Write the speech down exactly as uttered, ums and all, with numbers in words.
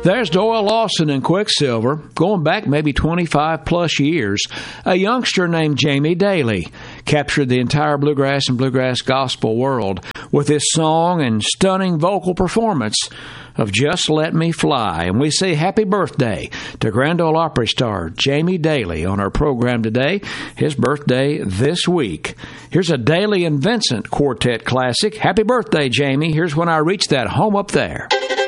There's Doyle Lawson and Quicksilver, going back maybe twenty-five plus years. A youngster named Jamie Daly captured the entire bluegrass and bluegrass gospel world with his song and stunning vocal performance of Just Let Me Fly. And we say happy birthday to Grand Ole Opry star Jamie Daly on our program today. His birthday this week. Here's a Daly and Vincent quartet classic. Happy birthday, Jamie. Here's When I Reach That Home Up There.